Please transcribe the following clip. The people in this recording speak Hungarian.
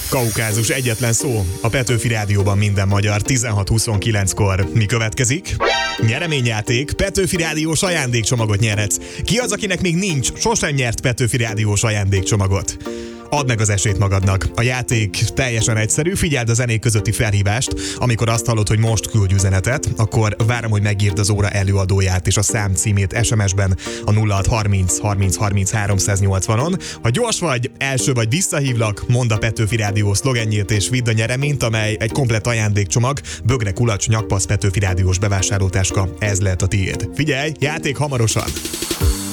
Kaukázus egyetlen szó, a Petőfi Rádióban minden magyar 16-29-kor. Mi következik? Nyereményjáték, Petőfi Rádiós ajándékcsomagot nyerhetsz. Ki az, akinek még nincs, sosem nyert Petőfi Rádiós ajándékcsomagot? Add meg az esélyt magadnak. A játék teljesen egyszerű, figyeld a zenék közötti felhívást. Amikor azt hallod, hogy most küldj üzenetet, akkor várom, hogy megírd az óra előadóját és a szám címét SMS-ben a 0630 30 30 380-on. Ha gyors vagy, első vagy visszahívlak, mondd a Petőfi Rádió szlogenjét és vidd a nyereményt, amely egy komplett ajándékcsomag, bögre, kulacs, nyakpasz, Petőfi Rádiós bevásárlótáska. Ez lehet a tiéd. Figyelj, játék hamarosan!